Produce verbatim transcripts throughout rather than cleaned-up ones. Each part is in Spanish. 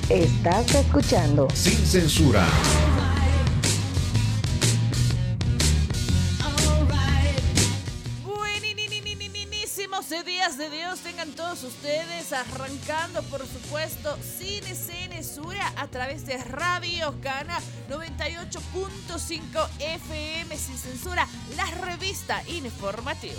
Estás escuchando Sin Censura. Buenísimos días de Dios tengan todos ustedes, arrancando por supuesto Sin Censura a través de Radio Cana noventa y ocho punto cinco F M. Sin Censura, la revista informativa.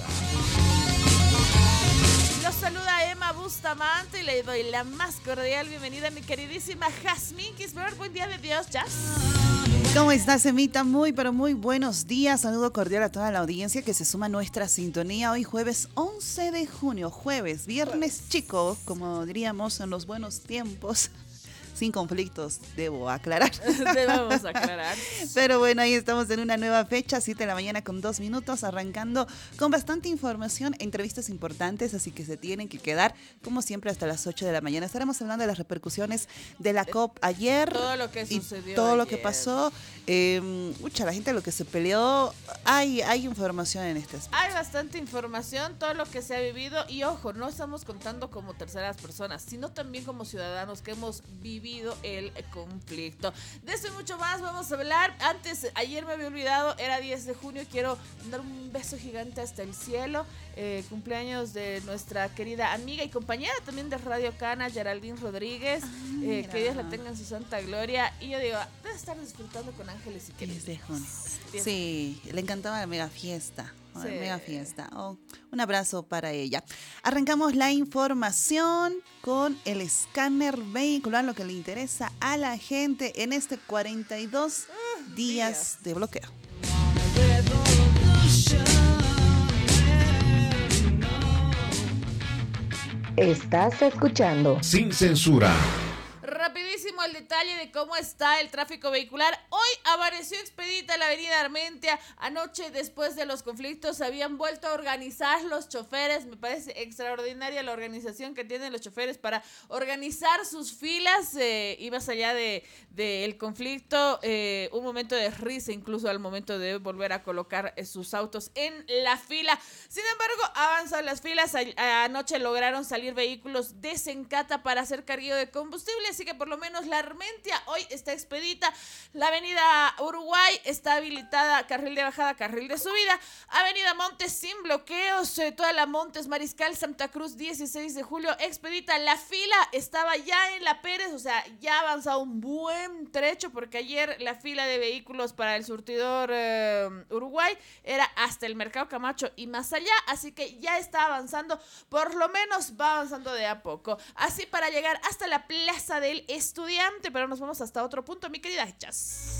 Los saluda Emma Bustamante y le doy la más cordial bienvenida a mi queridísima Jazmín Kisberg. Buen día de Dios, Jazz. ¿Cómo estás, Emita? Muy, pero muy buenos días. Saludo cordial a toda la audiencia que se suma a nuestra sintonía hoy jueves once de junio. Jueves, viernes chico, como diríamos en los buenos tiempos. Sin conflictos, debo aclarar. Debemos aclarar. Pero bueno, ahí estamos en una nueva fecha, siete de la mañana con dos minutos, arrancando con bastante información, entrevistas importantes, así que se tienen que quedar, como siempre, hasta las ocho de la mañana. Estaremos hablando de las repercusiones de la COP ayer. Todo lo que y sucedió todo ayer. lo que pasó. Eh, mucha la gente lo que se peleó, hay, hay información en este aspecto. Hay bastante información, todo lo que se ha vivido y ojo, no estamos contando como terceras personas, sino también como ciudadanos que hemos vivido el conflicto. De eso y mucho más vamos a hablar. Antes, ayer me había olvidado, era diez de junio, quiero dar un beso gigante hasta el cielo. Eh, cumpleaños de nuestra querida amiga y compañera también de Radio Cana, Geraldine Rodríguez. Ah, eh, que Dios la tenga en su santa gloria. Y yo digo, debe estar disfrutando con ángeles y que diez de junio. Sí, le encantaba la mega fiesta. Sí. Mega fiesta. Oh, un abrazo para ella. Arrancamos la información con el escáner vehicular, lo que le interesa a la gente en este cuarenta y dos uh, días, días de bloqueo. Estás escuchando Sin Censura. Rapidísimo el detalle de cómo está el tráfico vehicular. Hoy apareció expedita la avenida Armentia. Anoche, después de los conflictos, habían vuelto a organizar los choferes. Me parece extraordinaria la organización que tienen los choferes para organizar sus filas. Eh, y más allá de, de el conflicto, eh, un momento de risa incluso al momento de volver a colocar eh, sus autos en la fila. Sin embargo, avanzan las filas. A, anoche lograron salir vehículos de Sencata para hacer cargueo de combustible. Así que por lo menos la Armentia hoy está expedita. La avenida Uruguay está habilitada, carril de bajada, carril de subida. Avenida Montes sin bloqueos, eh, toda la Montes, Mariscal, Santa Cruz, dieciséis de julio, expedita. La fila estaba ya en La Pérez, o sea, ya ha avanzado un buen trecho, porque ayer la fila de vehículos para el surtidor eh, Uruguay era hasta el Mercado Camacho y más allá, así que ya está avanzando, por lo menos va avanzando de a poco. Así para llegar hasta la Plaza del Estudiante, pero nos vamos hasta otro punto, mi querida Hechas.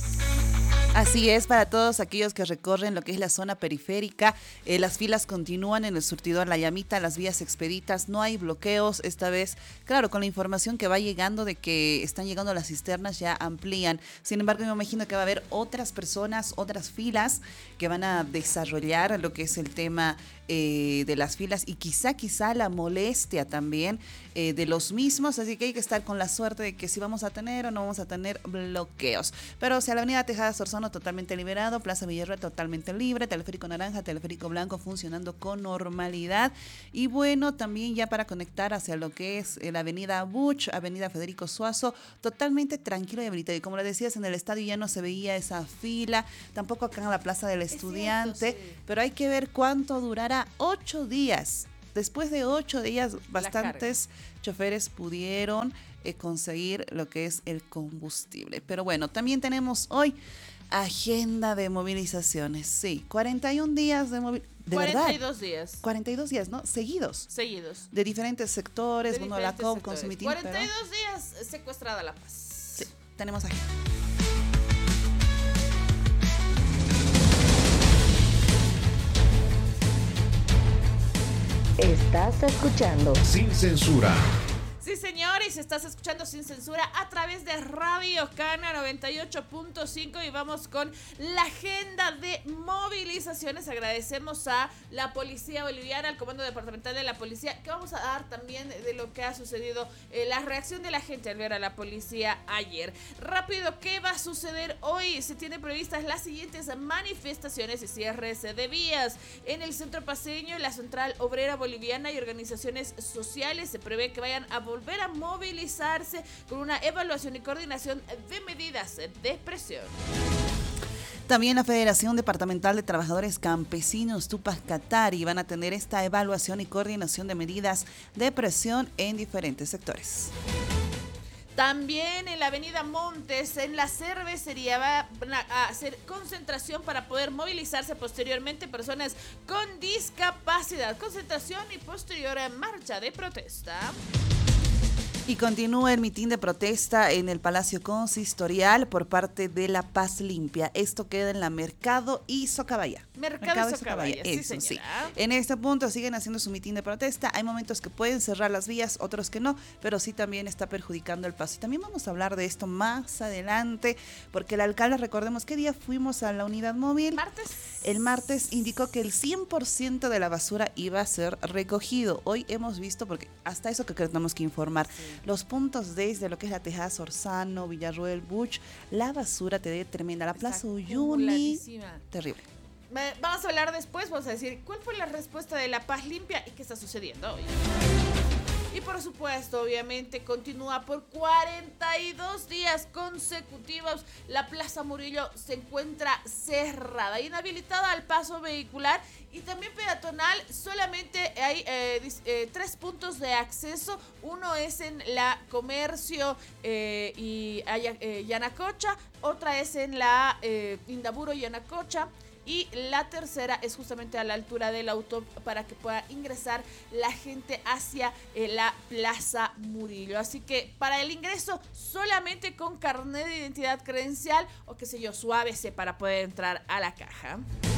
Así es, para todos aquellos que recorren lo que es la zona periférica, eh, las filas continúan en el surtidor La Llamita, las vías expeditas, no hay bloqueos esta vez. Claro, con la información que va llegando de que están llegando las cisternas ya amplían. Sin embargo, me imagino que va a haber otras personas, otras filas que van a desarrollar lo que es el tema eh, de las filas y quizá, quizá la molestia también eh, de los mismos. Así que hay que estar con la suerte de que si vamos a tener o no vamos a tener bloqueos. Pero si a la avenida Tejada Sorsono totalmente liberado, Plaza Villarreal totalmente libre, Teleférico Naranja, Teleférico Blanco funcionando con normalidad. Y bueno, también ya para conectar hacia lo que es la avenida Buch, avenida Federico Suazo, totalmente tranquilo y habilitado. Y como le decías, en el estadio ya no se veía esa fila, tampoco acá en la Plaza del Estudiante, cierto, sí. Pero hay que ver cuánto durará. Ocho días. Después de ocho días, bastantes choferes pudieron eh, conseguir lo que es el combustible. Pero bueno, también tenemos hoy agenda de movilizaciones. Sí, cuarenta y un días de movilizaciones. ¿De cuarenta y dos verdad? días. cuarenta y dos días, ¿no? Seguidos. Seguidos. De diferentes sectores, de bueno, diferentes la COP, sectores. Consumitín. cuarenta y dos pero... días secuestrada La Paz. Sí, tenemos agenda. Estás escuchando Sin Censura. Sí, señores, estás escuchando Sin Censura a través de Radio Cana noventa y ocho punto cinco y vamos con la agenda de movilizaciones. Agradecemos a la Policía Boliviana, al Comando Departamental de la Policía, que vamos a dar también de lo que ha sucedido, eh, la reacción de la gente al ver a la policía ayer. Rápido, ¿qué va a suceder hoy? Se tienen previstas las siguientes manifestaciones y cierres de vías. En el Centro Paceño, la Central Obrera Boliviana y organizaciones sociales se prevé que vayan a volver a movilizar movilizarse con una evaluación y coordinación de medidas de presión. También la Federación Departamental de Trabajadores Campesinos Tupac Katari van a tener esta evaluación y coordinación de medidas de presión en diferentes sectores. También en la avenida Montes, en la cervecería, va a hacer concentración para poder movilizarse posteriormente personas con discapacidad. Concentración y posterior marcha de protesta. Y continúa el mitin de protesta en el Palacio Consistorial por parte de La Paz Limpia. Esto queda en la Mercado y Socabaya. Mercado, Mercado y Socabaya, sí, eso sí. señora. En este punto siguen haciendo su mitin de protesta. Hay momentos que pueden cerrar las vías, otros que no, pero sí también está perjudicando el paso. Y también vamos a hablar de esto más adelante, porque el alcalde, recordemos qué día fuimos a la unidad móvil. Martes. El martes indicó que el cien por ciento de la basura iba a ser recogido. Hoy hemos visto, porque hasta eso que tenemos que informar, sí. Los puntos desde lo que es la Tejas, Orzano, Villarruel, Buch, la basura te dé tremenda. La Plaza Uyuni, terrible. Vamos a hablar después, vamos a decir cuál fue la respuesta de La Paz Limpia y qué está sucediendo hoy. Y por supuesto, obviamente, continúa por cuarenta y dos días consecutivos. La Plaza Murillo se encuentra cerrada, inhabilitada al paso vehicular y también peatonal. Solamente hay eh, eh, tres puntos de acceso. Uno es en la Comercio eh, y eh, Yanacocha, otra es en la eh, Indaburo y Yanacocha. Y la tercera es justamente a la altura del auto para que pueda ingresar la gente hacia eh, la Plaza Murillo. Así que para el ingreso solamente con carnet de identidad credencial o qué sé yo, su A B C para poder entrar a la caja.